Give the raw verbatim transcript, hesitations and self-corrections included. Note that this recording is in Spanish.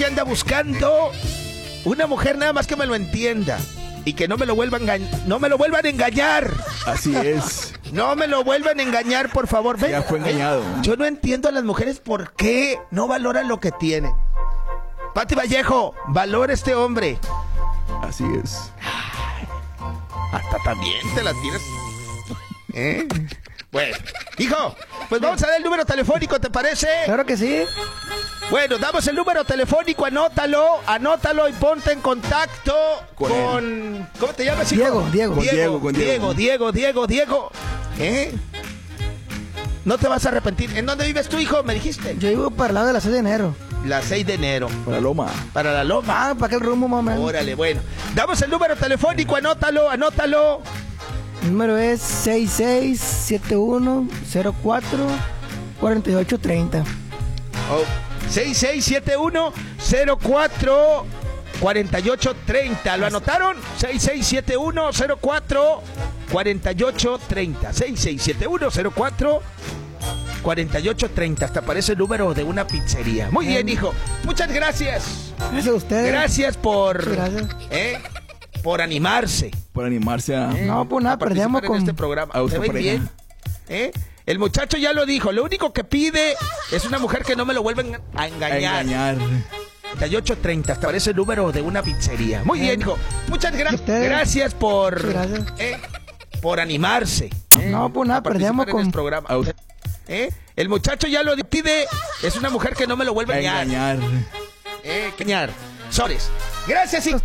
anda buscando una mujer nada más que me lo entienda y que no me lo vuelvan no me lo vuelvan a engañar. Así es. No me lo vuelvan a engañar, por favor. Ven, ya fue engañado. Ven. Yo no entiendo a las mujeres por qué no valoran lo que tienen. Pati Vallejo, valora este hombre. Así es. Ay, hasta también te las tienes. ¿Eh? Bueno, hijo, pues vamos a dar el número telefónico, ¿te parece? Claro que sí. Bueno, damos el número telefónico, anótalo, anótalo y ponte en contacto con... con ¿cómo te llamas, hijo? Diego, Diego. Con Diego, Diego, con Diego, Diego, Diego, Diego. ¿Eh? No te vas a arrepentir. ¿En dónde vives tú, hijo? Me dijiste. Yo vivo para el lado de la seis de enero. La seis de enero. Para Loma. Para la Loma. Ah, para aquel rumbo, mamá. Órale, bueno. Damos el número telefónico, anótalo, anótalo. El número es seis seis siete uno cero cuatro cuatro ocho tres cero. Oh, seis seis siete uno cero cuatro cuatro ocho tres cero. ¿Lo anotaron? seis seis siete uno cero cuatro cuatro ocho tres cero. seis seis siete uno cero cuatro cuatro ocho tres cero. Hasta parece el número de una pizzería. Muy bien, hijo. Muchas gracias. Gracias a ustedes. Gracias por... Gracias. ¿eh? Por animarse. Por animarse a... ¿Eh? No, pues nada, a participar perdemos en con... este programa. a ¿Te ven pareja. bien? ¿Eh? El muchacho ya lo dijo. Lo único que pide es una mujer que no me lo vuelvan a A engañar. engañar. cuatro ocho tres cero. Hasta parece el número de una pizzería. Muy bien, hijo. Muchas gra Ustedes. gracias por... Gracias. ¿eh? Por animarse. ¿eh? No, pues nada, a participar perdemos en con... este programa. A, ¿Eh? El muchacho ya lo pide. Es una mujer que no me lo vuelve a a engañar. engañar. ¿Eh? Engañar. Sores. Gracias, hijo.